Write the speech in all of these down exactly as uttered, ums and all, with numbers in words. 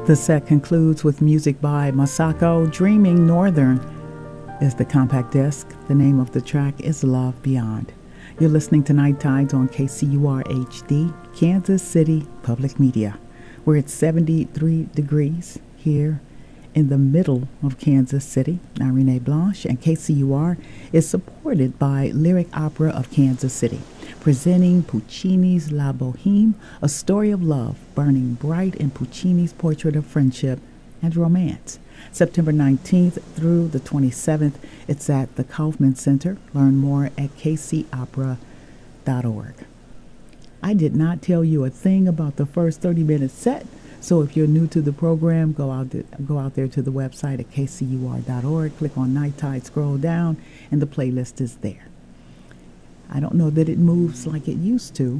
The set concludes with music by Masako. Dreaming Northern is the compact disc. The name of the track is Love Beyond. You're listening to Night Tides on K C U R H D, Kansas City Public Media. We're at seventy-three degrees here in the middle of Kansas City. I'm Renee Blanche, and K C U R is supported by Lyric Opera of Kansas City, presenting Puccini's La Boheme, a story of love burning bright in Puccini's portrait of friendship and romance. September nineteenth through the twenty-seventh, it's at the Kaufman Center. Learn more at k c opera dot org. I did not tell you a thing about the first thirty-minute set, so if you're new to the program, go out there, go out there to the website at k c u r dot org, click on Night Tide, scroll down, and the playlist is there. I don't know that it moves like it used to,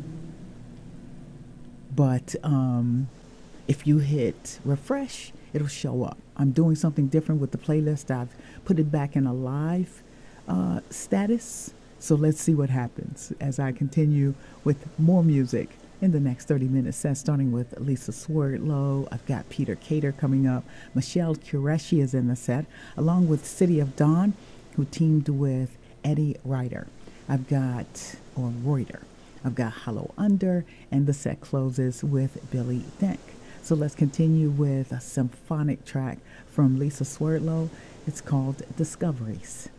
but um, if you hit refresh, it'll show up. I'm doing something different with the playlist. I've put it back in a live uh, status, so let's see what happens as I continue with more music in the next thirty minutes set, starting with Lisa Swerdlow. I've got Peter Cater coming up. Michelle Qureshi is in the set, along with City of Dawn, who teamed with Eddie Ryder. I've got, or Reuter, I've got Hollow Under, and the set closes with Billy Denk. So let's continue with a symphonic track from Lisa Swerdlow. It's called Discoveries.